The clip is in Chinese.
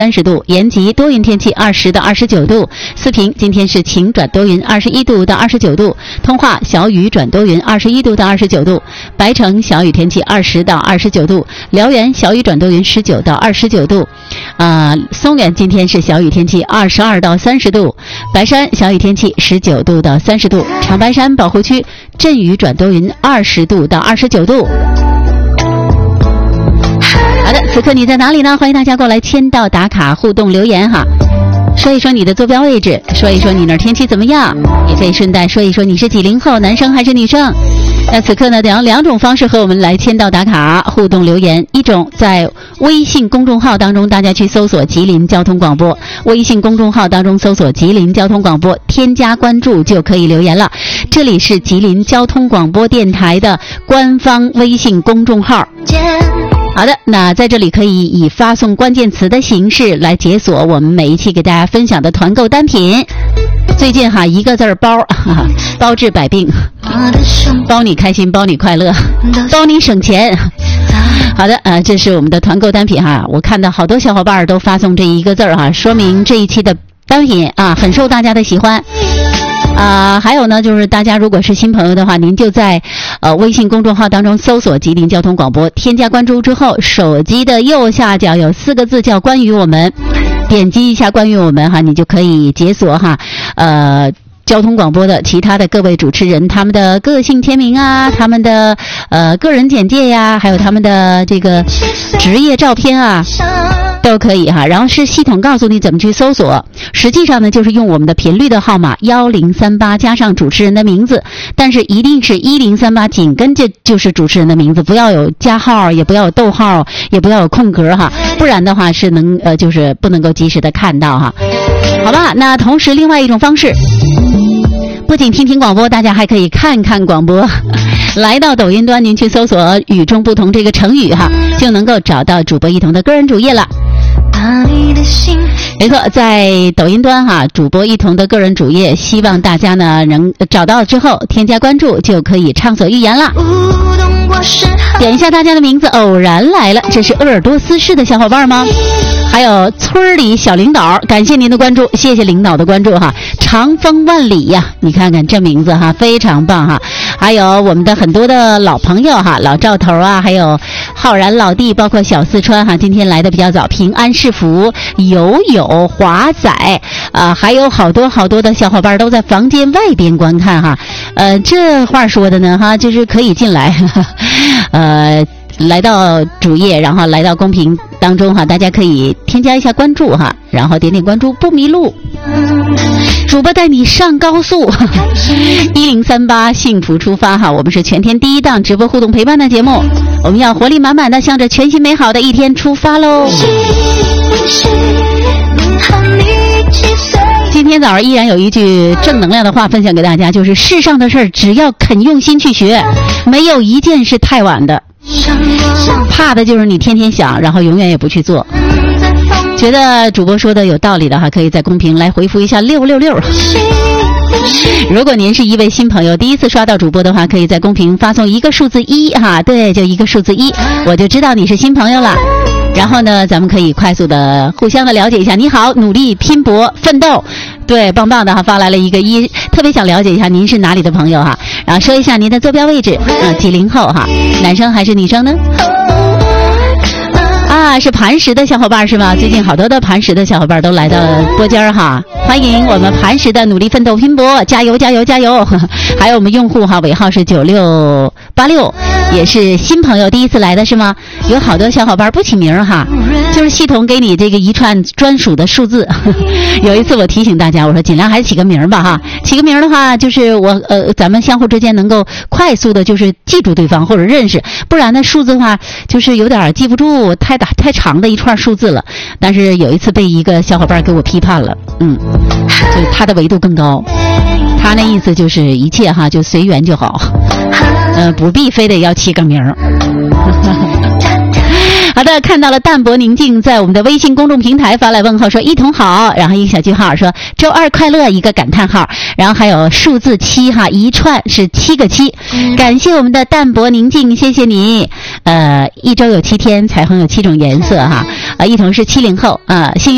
30度，延吉多云天气20到29度，四平今天是晴转多云21度到29度，通化小雨转多云21度到29度，白城小雨天气20到29度，辽源小雨转多云19到29度，松原今天是小雨天气22到30度，白山小雨天气19度到30度，长白山保护区阵雨转多云20度到29度。好的，此刻你在哪里呢？欢迎大家过来签到打卡互动留言哈，说一说你的坐标位置，说一说你那儿天气怎么样，也可以顺带说一说你是90后男生还是女生。那此刻呢，两种方式和我们来签到打卡互动留言，一种在微信公众号当中，大家去搜索吉林交通广播，微信公众号当中搜索吉林交通广播，添加关注就可以留言了。这里是吉林交通广播电台的官方微信公众号。好的，那在这里可以以发送关键词的形式来解锁我们每一期给大家分享的团购单品。最近哈，一个字儿包，包治百病，包你开心，包你快乐，包你省钱。好的，这是我们的团购单品哈，我看到好多小伙伴都发送这一个字儿哈，说明这一期的单品很受大家的喜欢。还有呢，就是大家如果是新朋友的话，您就在微信公众号当中搜索吉林交通广播，添加关注之后，手机的右下角有4个字叫关于我们，点击一下关于我们哈，你就可以解锁哈交通广播的其他的各位主持人他们的个性签名啊，他们的个人简介呀，还有他们的这个职业照片啊，都可以哈。然后是系统告诉你怎么去搜索，实际上呢就是用我们的频率的号码1038加上主持人的名字，但是一定是1038紧跟着就是主持人的名字，不要有加号，也不要有逗号，也不要有空格哈，不然的话是就是不能够及时的看到哈。好吧，那同时另外一种方式，不仅听听广播，大家还可以看看广播。来到抖音端，您去搜索与众不同这个成语哈，就能够找到主播一彤的个人主页了。没错，在抖音端哈，主播一彤的个人主页，希望大家呢能找到之后添加关注，就可以畅所欲言了。点一下大家的名字，偶然来了，这是鄂尔多斯市的小伙伴吗？还有村里小领导，感谢您的关注，谢谢领导的关注哈。长风万里呀，你看看这名字哈，非常棒哈。还有我们的很多的老朋友哈，老赵头啊，还有浩然老弟，包括小四川哈，今天来的比较早，平安是福，友华仔还有好多的小伙伴都在房间外边观看哈。这话说的呢哈，就是可以进来来到主页，然后来到公屏当中哈，大家可以添加一下关注哈，然后点点关注不迷路。主播带你上高速1038幸福出发哈，我们是全天第一档直播互动陪伴的节目，我们要活力满满的向着全新美好的一天出发喽。今天早上依然有一句正能量的话分享给大家，就是世上的事儿只要肯用心去学，没有一件是太晚的，怕的就是你天天想，然后永远也不去做。觉得主播说的有道理的哈，可以在公屏来回复一下666。如果您是一位新朋友，第一次刷到主播的话，可以在公屏发送一个数字1哈，对，就一个数字1，我就知道你是新朋友了。然后呢，咱们可以快速的互相的了解一下。你好，努力拼搏奋斗，对，棒棒的哈，发来了一个1，特别想了解一下您是哪里的朋友哈，然后说一下您的坐标位置，90后哈，男生还是女生呢？是磐石的小伙伴是吗？最近好多的磐石的小伙伴都来到播间哈，欢迎我们磐石的努力奋斗拼搏，加油加油加油！还有我们用户哈，尾号是9686，也是新朋友第一次来的是吗？有好多小伙伴不起名哈，就是系统给你这个一串专属的数字。有一次我提醒大家，我说尽量还是起个名吧哈，起个名的话就是咱们相互之间能够快速的就是记住对方或者认识，不然呢数字的话就是有点记不住，太长的一串数字了。但是有一次被一个小伙伴给我批判了，就他的维度更高，他那意思就是一切哈就随缘就好，不必非得要起个名儿。好的，看到了淡泊宁静在我们的微信公众平台发来问候，说一同好，然后一个小句号说周二快乐一个感叹号，然后还有数字7哈，一串是7个7，感谢我们的淡泊宁静，谢谢你。一周有7天，彩虹有7种颜色哈，一同是70后幸运